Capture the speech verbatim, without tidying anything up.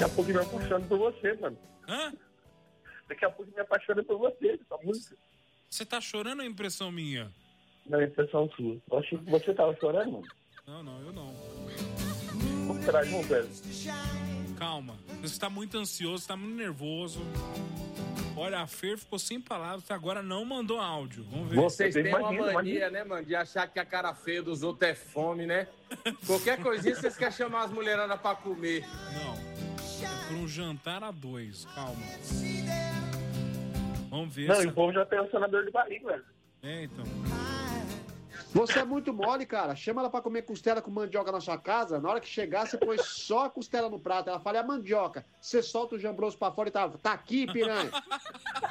Daqui a pouco eu me apaixono por você, mano. Hã? Daqui a pouco eu me apaixono por você, essa música. Você tá chorando ou é impressão minha? Não, é impressão sua. Eu achei que você tava chorando, mano. Não, não, eu não. Vamos esperar junto, velho. Calma. Você tá muito ansioso, tá muito nervoso. Olha, a Fer ficou sem palavras, agora não mandou áudio. Vamos ver. Vocês Eu têm uma imagino, mania, imagino. né, mano, de achar que a cara feia dos outros é fome, né? Qualquer coisinha vocês querem chamar as mulheradas pra comer. Não. É por um jantar a dois. Calma. Vamos ver. Não, essa... e o povo já pensou na dor de barriga, velho. É, então. Você é muito mole, cara. Chama ela pra comer costela com mandioca na sua casa. Na hora que chegar, você põe só a costela no prato. Ela fala, é a mandioca. Você solta o jambroso pra fora e tá, tá aqui, piranha.